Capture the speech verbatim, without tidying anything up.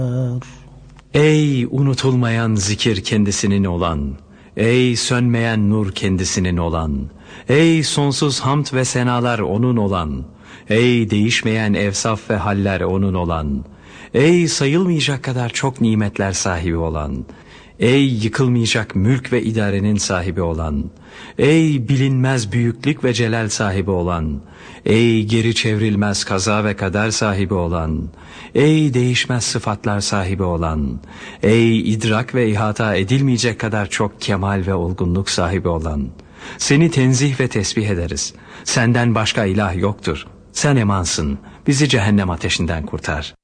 Ey unutulmayan zikir kendisinin olan, ey sönmeyen nur kendisinin olan, ey sonsuz hamd ve senalar onun olan, ey değişmeyen evsaf ve haller onun olan, ey sayılmayacak kadar çok nimetler sahibi olan, ey yıkılmayacak mülk ve idarenin sahibi olan, ey bilinmez büyüklük ve celal sahibi olan, ey geri çevrilmez kaza ve kader sahibi olan, ey değişmez sıfatlar sahibi olan, ey idrak ve ihata edilmeyecek kadar çok kemal ve olgunluk sahibi olan, seni tenzih ve tesbih ederiz. Senden başka ilah yoktur. Sen emansın. Bizi cehennem ateşinden kurtar.